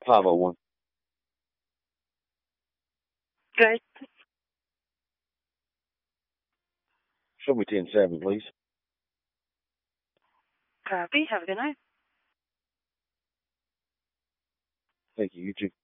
501. Good. Show me 10-7, please. Copy. Have a good night. Thank you. You too.